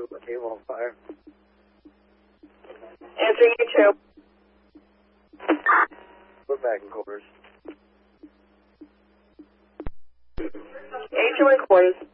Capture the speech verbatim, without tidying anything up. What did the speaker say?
Cable on fire. Answering you two. We're back in quarters. Eight two in quarters.